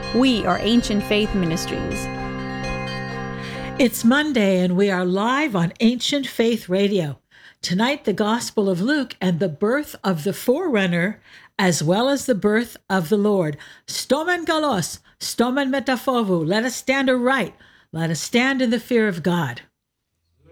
We are Ancient Faith Ministries. It's Monday and we are live on Ancient Faith Radio. Tonight, the Gospel of Luke and the birth of the forerunner, as well as the birth of the Lord. Stomen galos, stomen metaphovu. Let us stand aright. Let us stand in the fear of God.